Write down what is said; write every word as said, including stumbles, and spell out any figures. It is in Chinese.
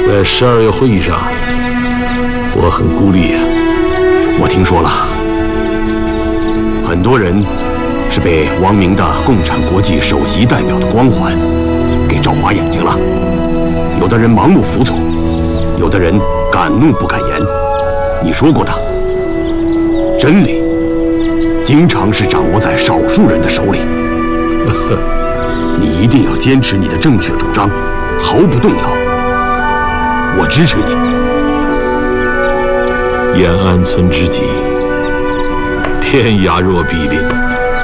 在十二月会议上，我很孤立呀。 我听说了，很多人是被王明的共产国际首席代表的光环给照花眼睛了。有的人盲目服从，有的人敢怒不敢言。你说过的，真理经常是掌握在少数人的手里。你一定要坚持你的正确主张，毫不动摇。我支持你。 沿安村之计，天涯若比邻。